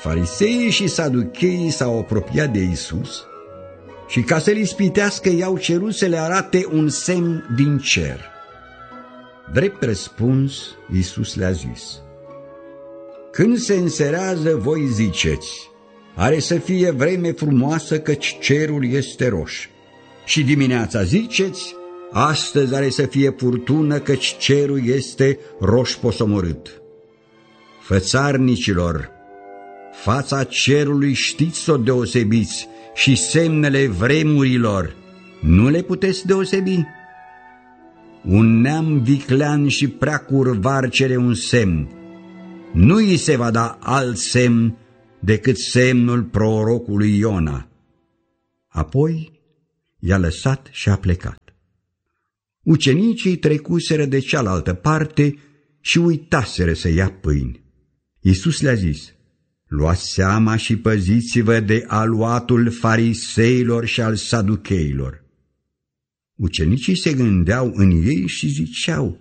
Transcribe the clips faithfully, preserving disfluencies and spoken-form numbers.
Fariseii și saducheii s-au apropiat de Iisus și ca să-l ispitească i-au cerut să le arate un semn din cer. Drept răspuns, Iisus le-a zis: când se înserează, voi ziceți: are să fie vreme frumoasă, căci cerul este roș. Și dimineața ziceți: astăzi are să fie furtună, căci cerul este roș posomorât. Fățarnicilor, fața cerului știți să o deosebiți și semnele vremurilor nu le puteți deosebi? Un neam viclean și prea curvar cere un semn. Nu îi se va da alt semn decât semnul prorocului Iona. Apoi i-a lăsat și a plecat. Ucenicii trecuseră de cealaltă parte și uitaseră să ia pâini. Iisus le-a zis: luați seama și păziți-vă de aluatul fariseilor și al saducheilor. Ucenicii se gândeau în ei și ziceau: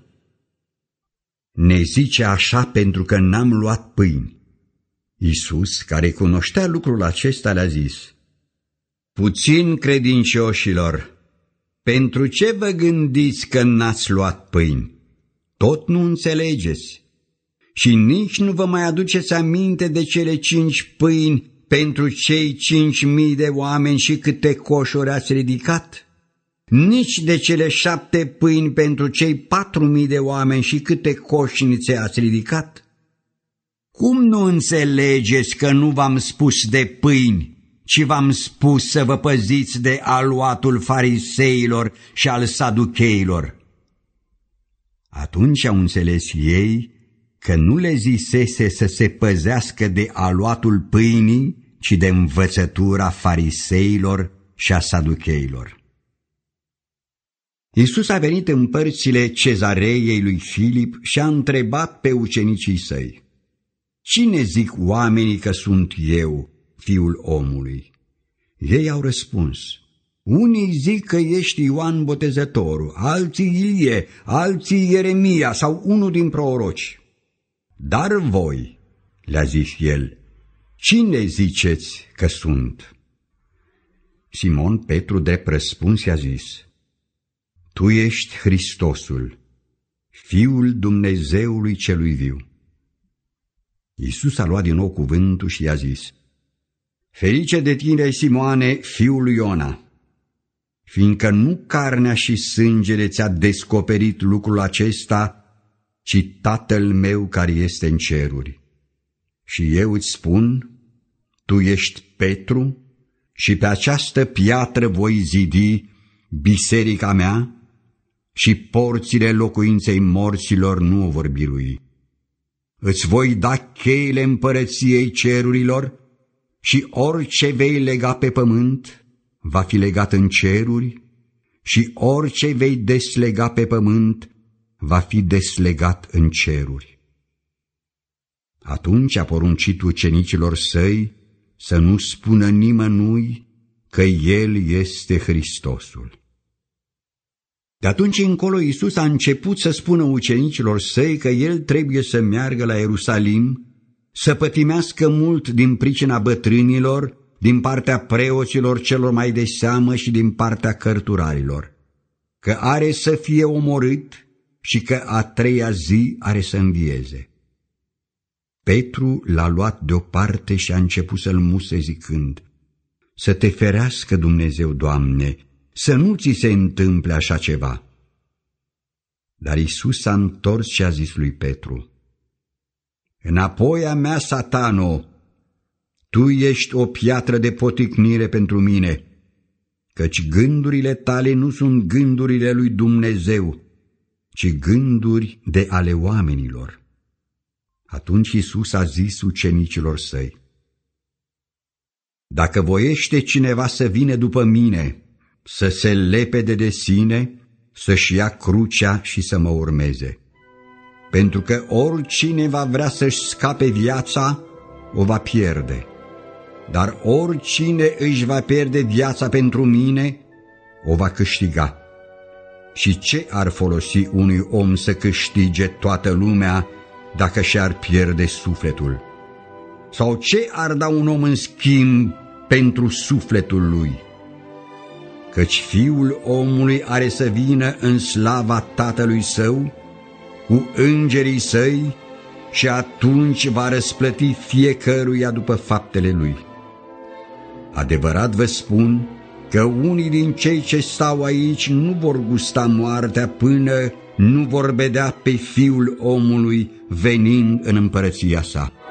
ne zice așa pentru că n-am luat pâini. Iisus, care cunoștea lucrul acesta, le-a zis: puțin credincioșilor, pentru ce vă gândiți că n-ați luat pâini? Tot nu înțelegeți? Și nici nu vă mai aduceți aminte de cele cinci pâini pentru cei cinci mii de oameni și câte coșuri ați ridicat? Nici de cele șapte pâini pentru cei patru mii de oameni și câte coșnițe ați ridicat? Cum nu înțelegeți că nu v-am spus de pâini, ci v-am spus să vă păziți de aluatul fariseilor și al saducheilor? Atunci au înțeles ei că nu le zisese să se păzească de aluatul pâinii, ci de învățătura fariseilor și a saducheilor. Iisus a venit în părțile Cezareiei lui Filip și a întrebat pe ucenicii săi: cine zic oamenii că sunt eu, Fiul omului? Ei au răspuns: unii zic că ești Ioan Botezătorul, alții Ilie, alții Ieremia sau unul din proroci. Dar voi, le-a zis el, cine ziceți că sunt? Simon Petru drept răspuns i-a zis: tu ești Hristosul, Fiul Dumnezeului celui viu. Iisus a luat din nou cuvântul și i-a zis: ferice de tine, Simoane, fiul lui Iona, fiindcă nu carnea și sângele ți-a descoperit lucrul acesta, ci Tatăl meu care este în ceruri. Și eu îți spun, tu ești Petru și pe această piatră voi zidi biserica mea și porțile locuinței morților nu o vor birui. Îți voi da cheile împărăției cerurilor și orice vei lega pe pământ va fi legat în ceruri și orice vei deslega pe pământ va fi deslegat în ceruri. Atunci a poruncit ucenicilor săi să nu spună nimănui că El este Hristosul. De atunci încolo Iisus a început să spună ucenicilor săi că El trebuie să meargă la Ierusalim, să pătimească mult din pricina bătrânilor, din partea preoților celor mai de seamă și din partea cărturarilor, că are să fie omorât și că a treia zi are să învieze. Petru l-a luat deoparte și a început să-l muse zicând: să te ferească Dumnezeu, Doamne, să nu ți se întâmple așa ceva. Dar Iisus s-a întors și a zis lui Petru: înapoi a mea, Satano, tu ești o piatră de poticnire pentru mine, căci gândurile tale nu sunt gândurile lui Dumnezeu, ci gânduri de ale oamenilor. Atunci Iisus a zis ucenicilor săi: dacă voiește cineva să vină după mine, să se lepede de sine, să-și ia crucea și să mă urmeze. Pentru că oricine va vrea să-și scape viața, o va pierde. Dar oricine își va pierde viața pentru mine, o va câștiga. Și ce ar folosi unui om să câștige toată lumea dacă și-ar pierde sufletul? Sau ce ar da un om în schimb pentru sufletul lui? Căci Fiul omului are să vină în slava Tatălui Său, cu îngerii Săi, și atunci va răsplăti fiecăruia după faptele lui. Adevărat vă spun că unii din cei ce stau aici nu vor gusta moartea până nu vor vedea pe Fiul omului venind în împărăția sa.